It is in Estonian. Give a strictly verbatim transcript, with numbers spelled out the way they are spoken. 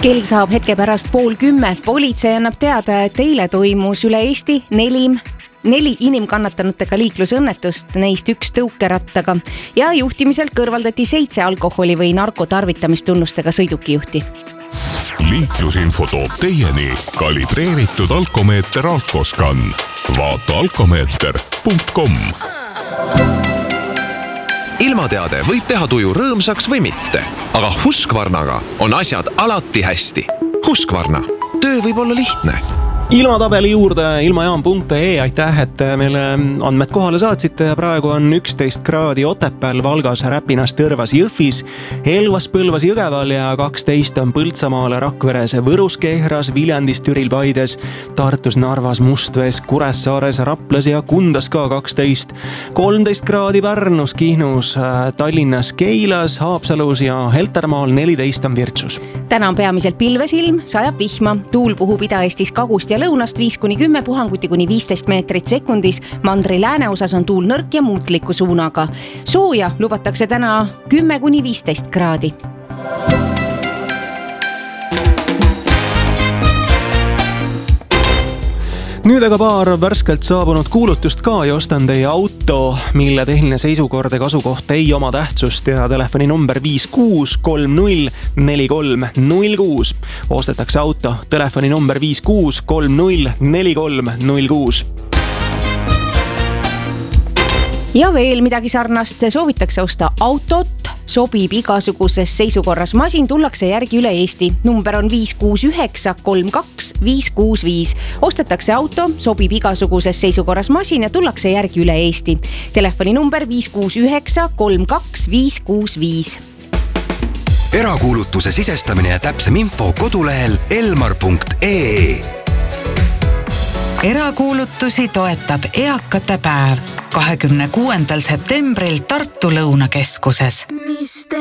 Kell saab hetke pärast pool kümme. Politsei annab teada, et eile toimus üle Eesti nelim Neli inimkannatanutega liiklusõnnetust, neist üks tõukerattaga ja juhtimiselt kõrvaldati seitse alkoholi või narkotarvitamistunnustega sõidukijuhti. Liiklusinfo toob teieni kalibreeritud alkomeeter Alkoscan. Vaata alkomeeter punkt com. Ilmateade võib teha tuju rõõmsaks või mitte, aga Husqvarnaga on asjad alati hästi. Husqvarna. Töö võib olla lihtne. Ilmatabeli juurde ilmajaam punkt ee, aitäh, et meile andmed kohale saatsite. Praegu on üksteist kraadi Otepääl, Valgas, Räpinas, Tõrvas, Jõhvis, Elvas, Põlvas, Jõgeval ja kaksteist on Põltsamaal, Rakveres, Võrus, Kehras, Viljandis, Türil, Paides, Tartus, Narvas, Mustvees, Kuressaares, Raplas ja Kundas ka kaksteist. kolmteist kraadi Pärnus, Kihnus, Tallinnas, Keilas, Haapsalus ja Heltermaal neliteist on Virtsus. Täna on peamiselt pilvesilm, sajab vihma, tuul puhub Ida-Eestis kagust ja lõunast viis kuni kümme, puhanguti kuni viisteist meetrit sekundis. Mandri lääneosas on tuul nõrk ja muutliku suunaga. Sooja lubatakse täna kümme kuni viisteist kraadi. Nüüd aga paar värskelt saabunud kuulutust ka ja ostan teie auto, mille tehniline seisukord ja kasukoht ei oma tähtsust ja telefoni number viis kuus kolm null neli kolm null kuus. Ostetakse auto, telefoni number viis kuus kolm null neli kolm null kuus. Ja veel midagi sarnast, soovitakse osta autot, sobib igasuguses seisukorras masin, tullakse järgi üle Eesti. Number on viis kuus üheksa kolm kaks viis kuus viis. Ostetakse auto, sobib igasuguses seisukorras masin ja tullakse järgi üle Eesti. Telefoni number viis kuus üheksa kolm kaks viis kuus viis. Erakuulutuse sisestamine ja täpsem info kodulehel elmar punkt ee. Erakuulutusi toetab eakate päev kahekümne kuuendal septembril Tartu Lõunakeskuses.